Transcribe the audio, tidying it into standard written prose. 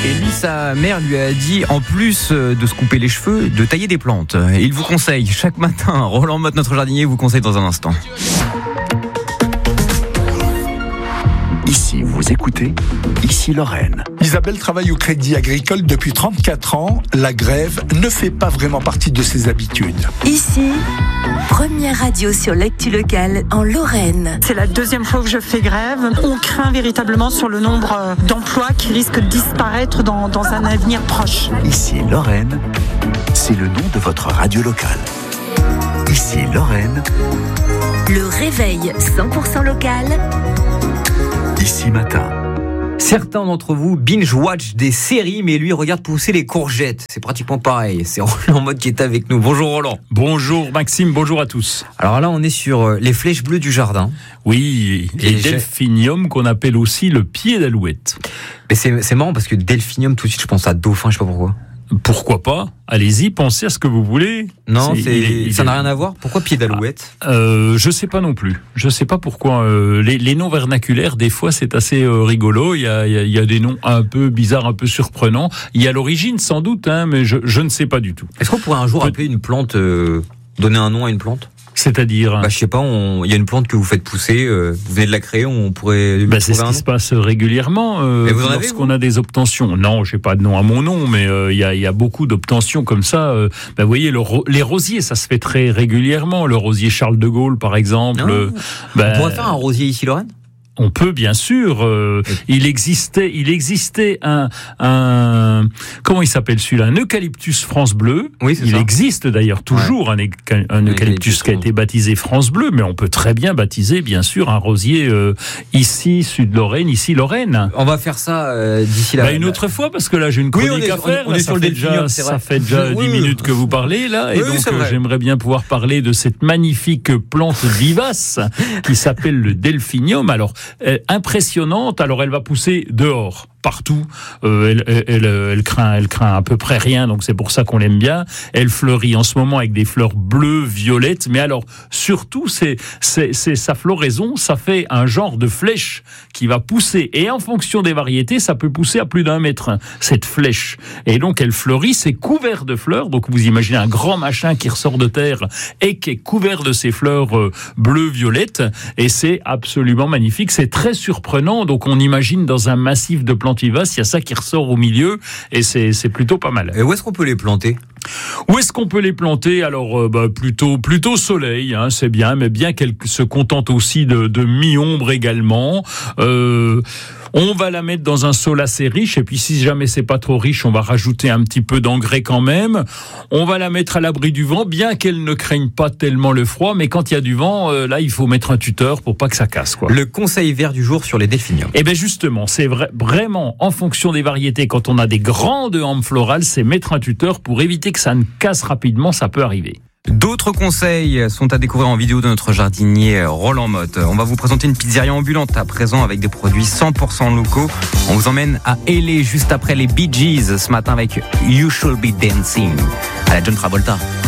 Et lui, sa mère lui a dit, en plus de se couper les cheveux, de tailler des plantes. Et il vous conseille chaque matin. Roland Motte, notre jardinier, vous conseille dans un instant. Ici, vous écoutez, ici Lorraine. Isabelle travaille au Crédit Agricole depuis 34 ans. La grève ne fait pas vraiment partie de ses habitudes. Ici, première radio sur l'actu locale en Lorraine. C'est la deuxième fois que je fais grève. On craint véritablement sur le nombre d'emplois qui risquent de disparaître dans un avenir proche. Ici Lorraine, c'est le nom de votre radio locale. Ici Lorraine. Le réveil 100% local. Ici matin. Certains d'entre vous binge-watch des séries, mais lui regarde pousser les courgettes. C'est pratiquement pareil. C'est Roland Motte qui est avec nous. Bonjour Roland. Bonjour Maxime, bonjour à tous. Alors là, on est sur les flèches bleues du jardin. Oui, les delphiniums qu'on appelle aussi le pied d'alouette. Mais c'est marrant parce que delphinium, tout de suite, je pense à dauphin, je sais pas pourquoi. Pourquoi pas ? Allez-y, pensez à ce que vous voulez. Non, ça n'a rien à voir. Pourquoi pied d'alouette ? Je sais pas non plus. Je sais pas pourquoi. Les noms vernaculaires, des fois, c'est assez rigolo. Il y a des noms un peu bizarres, un peu surprenants. Il y a l'origine, sans doute, mais je ne sais pas du tout. Est-ce qu'on pourrait un jour appeler une plante, donner un nom à une plante ? C'est-à-dire je sais pas, il y a une plante que vous faites pousser, vous venez de la créer, on pourrait c'est ce qui se passe régulièrement lorsqu'on a des obtentions. Non, j'ai pas de nom à mon nom, mais il y a beaucoup d'obtentions comme ça. Vous voyez, les rosiers, ça se fait très régulièrement. Le rosier Charles de Gaulle, par exemple. On pourrait faire un rosier ici, Lorraine ? On peut, bien sûr. Il existait un comment il s'appelle celui-là ? Un eucalyptus France Bleu. Oui, c'est il ça. existe d'ailleurs toujours un eucalyptus qui a été baptisé France Bleu, mais on peut très bien baptiser, bien sûr, un rosier ici Sud-Lorraine, ici Lorraine. On va faire ça d'ici là. Une autre fois, parce que là j'ai une chronique à faire. On est sur le delphinium, c'est vrai. Ça fait déjà 10 minutes que vous parlez là, et donc j'aimerais bien pouvoir parler de cette magnifique plante vivace qui s'appelle le delphinium. Alors impressionnante. Alors elle va pousser dehors, partout. Elle craint à peu près rien, donc c'est pour ça qu'on l'aime bien. Elle fleurit en ce moment avec des fleurs bleues, violettes. Mais alors surtout, c'est sa floraison, ça fait un genre de flèche qui va pousser. Et en fonction des variétés, ça peut pousser à plus d'1 mètre, cette flèche. Et donc elle fleurit, c'est couvert de fleurs. Donc vous imaginez un grand machin qui ressort de terre et qui est couvert de ces fleurs bleues, violettes. Et c'est absolument magnifique. C'est très surprenant. Donc on imagine dans un massif de plantes vivaces, il y a ça qui ressort au milieu et c'est plutôt pas mal. Et où est-ce qu'on peut les planter ? Où est-ce qu'on peut les planter ? Alors plutôt soleil, c'est bien, mais bien qu'elle se contente aussi de mi-ombre également. On va la mettre dans un sol assez riche, et puis si jamais c'est pas trop riche, on va rajouter un petit peu d'engrais quand même. On va la mettre à l'abri du vent, bien qu'elle ne craigne pas tellement le froid, mais quand il y a du vent, là il faut mettre un tuteur pour pas que ça casse, quoi. Le conseil vert du jour sur les delphiniums. Eh bien justement, c'est vraiment en fonction des variétés, quand on a des grandes hampes florales, c'est mettre un tuteur pour éviter que ça ne casse rapidement, ça peut arriver. D'autres conseils sont à découvrir en vidéo de notre jardinier Roland Motte. On va vous présenter une pizzeria ambulante à présent avec des produits 100% locaux. On vous emmène à L.A. juste après les Bee Gees ce matin avec You Should Be Dancing à la John Travolta.